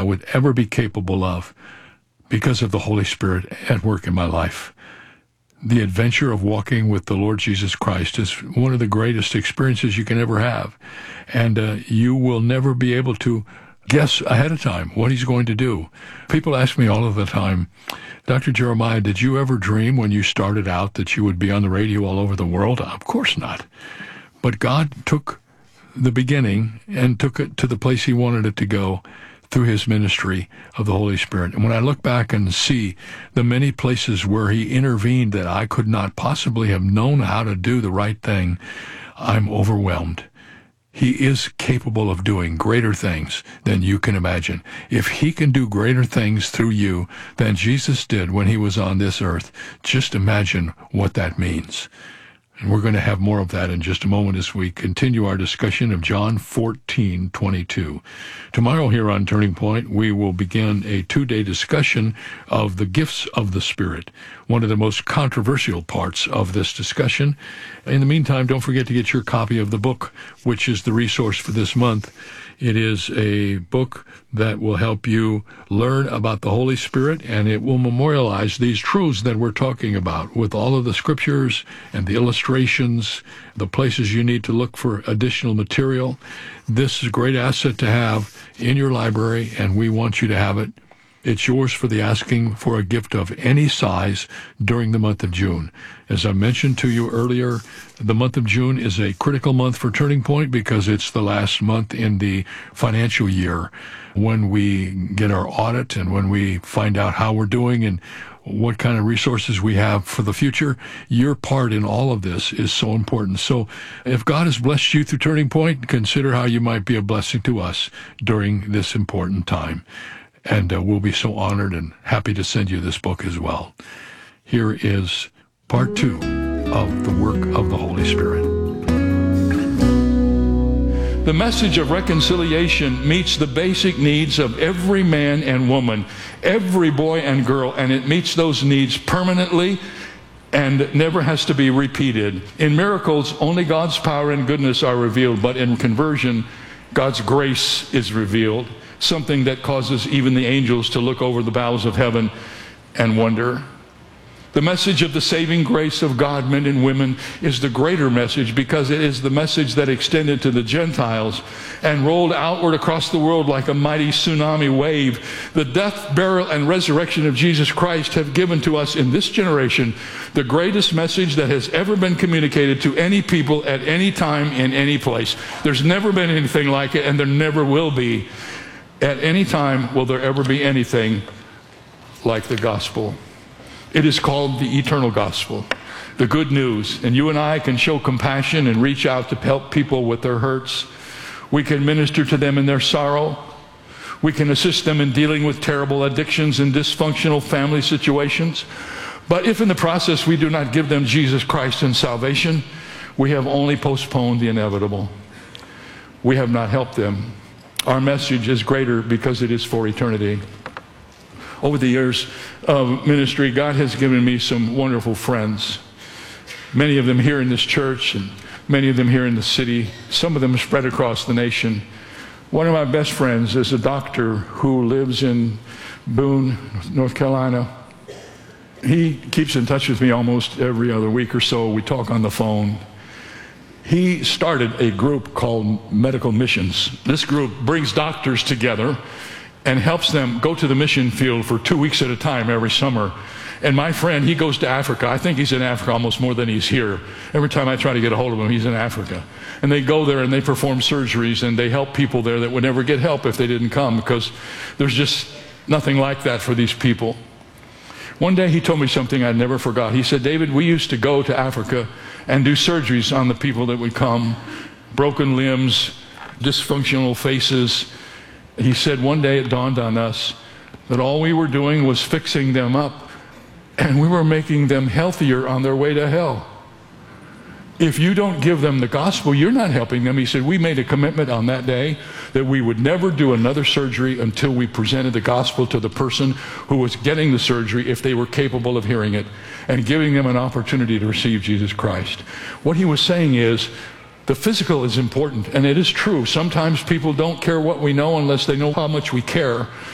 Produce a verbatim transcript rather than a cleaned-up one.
would ever be capable of because of the Holy Spirit at work in my life. The adventure of walking with the Lord Jesus Christ is one of the greatest experiences you can ever have. And uh, you will never be able to guess ahead of time what he's going to do. People ask me all of the time, Doctor Jeremiah, did you ever dream when you started out that you would be on the radio all over the world? Of course not. But God took the beginning and took it to the place he wanted it to go through his ministry of the Holy Spirit. And when I look back and see the many places where he intervened that I could not possibly have known how to do the right thing, I'm overwhelmed. He is capable of doing greater things than you can imagine. If he can do greater things through you than Jesus did when he was on this earth, just imagine what that means. And we're going to have more of that in just a moment as we continue our discussion of John fourteen twenty-two. Tomorrow here on Turning Point, we will begin a two-day discussion of the gifts of the Spirit, one of the most controversial parts of this discussion. In the meantime, don't forget to get your copy of the book, which is the resource for this month. It is a book that will help you learn about the Holy Spirit, and it will memorialize these truths that we're talking about with all of the scriptures and the illustrations, the places you need to look for additional material. This is a great asset to have in your library, and we want you to have it. It's yours for the asking for a gift of any size during the month of June. As I mentioned to you earlier, the month of June is a critical month for Turning Point because it's the last month in the financial year when we get our audit and when we find out how we're doing and what kind of resources we have for the future. Your part in all of this is so important. So if God has blessed you through Turning Point, consider how you might be a blessing to us during this important time. And uh, we'll be so honored and happy to send you this book as well. Here is part two of the work of the Holy Spirit. The message of reconciliation meets the basic needs of every man and woman, every boy and girl, and it meets those needs permanently and never has to be repeated. In miracles, only God's power and goodness are revealed, but in conversion, God's grace is revealed, something that causes even the angels to look over the bowels of heaven and wonder. The message of the saving grace of God, men and women, is the greater message because it is the message that extended to the Gentiles and rolled outward across the world like a mighty tsunami wave. The death, burial, and resurrection of Jesus Christ have given to us in this generation the greatest message that has ever been communicated to any people at any time in any place. There's never been anything like it, and there never will be. At any time will there ever be anything like the gospel. It is called the eternal gospel, the good news. And you and I can show compassion and reach out to help people with their hurts. We can minister to them in their sorrow. We can assist them in dealing with terrible addictions and dysfunctional family situations. But if in the process we do not give them Jesus Christ and salvation, we have only postponed the inevitable. We have not helped them. Our message is greater because it is for eternity. Over the years of ministry, God has given me some wonderful friends. Many of them here in this church and many of them here in the city. Some of them spread across the nation. One of my best friends is a doctor who lives in Boone, North Carolina. He keeps in touch with me almost every other week or so. We talk on the phone. He started a group called Medical Missions. This group brings doctors together and helps them go to the mission field for two weeks at a time every summer. And my friend, he goes to Africa. I think he's in Africa almost more than he's here. Every time I try to get a hold of him, he's in Africa. And they go there and they perform surgeries and they help people there that would never get help if they didn't come, because there's just nothing like that for these people. One day he told me something I never forgot. He said, David, we used to go to Africa and do surgeries on the people that would come, broken limbs, dysfunctional faces. He said one day it dawned on us that all we were doing was fixing them up, and we were making them healthier on their way to hell. If you don't give them the gospel, you're not helping them. He said, we made a commitment on that day that we would never do another surgery until we presented the gospel to the person who was getting the surgery, if they were capable of hearing it, and giving them an opportunity to receive Jesus Christ. What he was saying is, the physical is important, and it is true. Sometimes people don't care what we know unless they know how much we care.